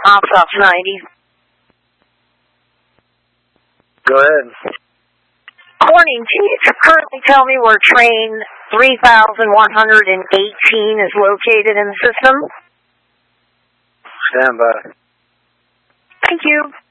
Ops 90. Go ahead. Morning. Can you currently tell me where train 3118 is located in the system? Stand by. Thank you.